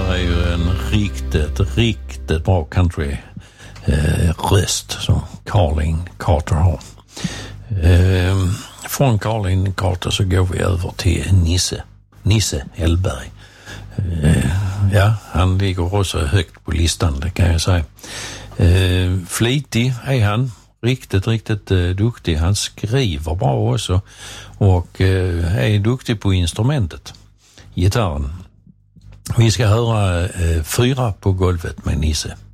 här är ju en riktigt bra country röst som Carlin Carter har. Från Carlin Carter så går vi över till Nisse Hellberg. Ja, han ligger också högt på listan, det kan jag säga. Flitig är han. Riktigt duktig. Han skriver bra också och är duktig på instrumentet, gitarren. Vi ska höra 4 på golvet med Nisse.